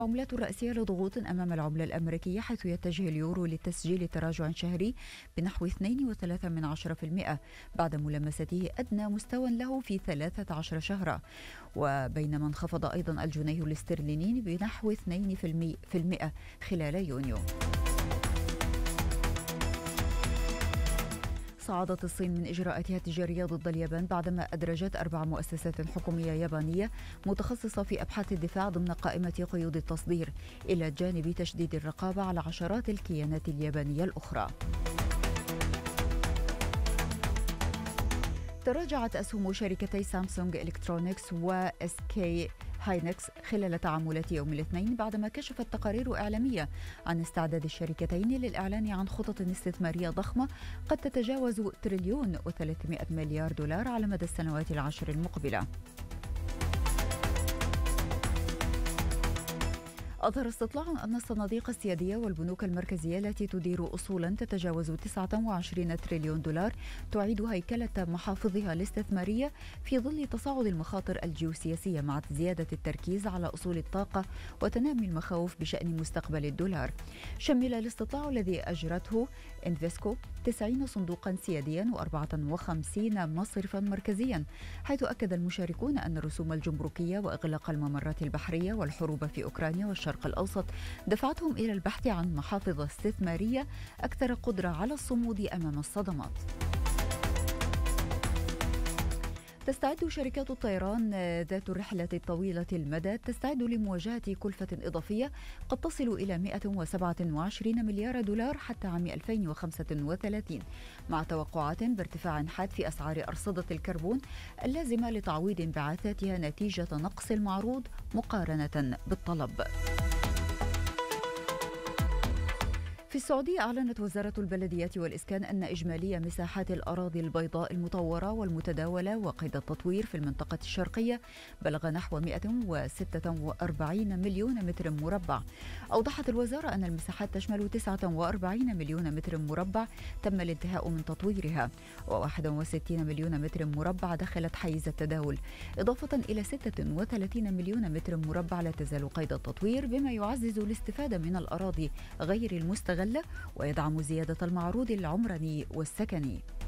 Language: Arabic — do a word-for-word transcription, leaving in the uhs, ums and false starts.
العملات الرئيسية لضغوط أمام العملة الأمريكية، حيث يتجه اليورو لتسجيل تراجع شهري بنحو اثنين فاصلة ثلاثة من عشرة بالمئة بعد ملامسته أدنى مستوى له في ثلاثة عشر شهرا، وبينما انخفض أيضا الجنيه الاسترليني بنحو اثنين بالمئة خلال يونيو. صعدت الصين من إجراءاتها التجارية ضد اليابان بعدما أدرجت أربع مؤسسات حكومية يابانية متخصصة في أبحاث الدفاع ضمن قائمة قيود التصدير، إلى جانب تشديد الرقابة على عشرات الكيانات اليابانية الأخرى. تراجعت أسهم شركتي سامسونج إلكترونيكس وإس كي هاينكس خلال تعاملات يوم الاثنين، بعدما كشفت تقارير إعلامية عن استعداد الشركتين للإعلان عن خطط استثمارية ضخمة قد تتجاوز تريليون وثلاثمائة مليار دولار على مدى السنوات العشر المقبلة. أظهر استطلاع أن الصناديق السيادية والبنوك المركزية التي تدير أصولا تتجاوز تسعة وعشرين تريليون دولار تعيد هيكلة محافظها الاستثمارية في ظل تصاعد المخاطر الجيوسياسية مع زيادة التركيز على أصول الطاقة وتنامي المخاوف بشأن مستقبل الدولار. شمل الاستطلاع الذي أجرته إنفيسكو تسعين صندوقا سياديا وأربعة وخمسين مصرفا مركزيا، حيث أكد المشاركون أن الرسوم الجمركية وإغلاق الممرات البحرية والحروب في أوكرانيا والشرق الأوسط دفعتهم إلى البحث عن محافظ استثمارية أكثر قدرة على الصمود أمام الصدمات. تستعد شركات الطيران ذات الرحلة الطويلة المدى تستعد لمواجهة كلفة إضافية قد تصل إلى مئة وسبعة وعشرين مليار دولار حتى عام ألفين وخمسة وثلاثين، مع توقعات بارتفاع حاد في أسعار أرصدة الكربون اللازمة لتعويض انبعاثاتها نتيجة نقص المعروض مقارنة بالطلب. في السعودية أعلنت وزارة البلديات والإسكان أن إجمالي مساحات الأراضي البيضاء المطورة والمتداولة وقيد التطوير في المنطقة الشرقية بلغ نحو مئة وستة وأربعين مليون متر مربع. أوضحت الوزارة أن المساحات تشمل تسعة وأربعين مليون متر مربع تم الانتهاء من تطويرها، وواحد وستين مليون متر مربع دخلت حيز التداول، إضافة إلى ستة وثلاثين مليون متر مربع لا تزال قيد التطوير، بما يعزز الاستفادة من الأراضي غير المستغلة ويدعم زيادة المعروض العمراني والسكني.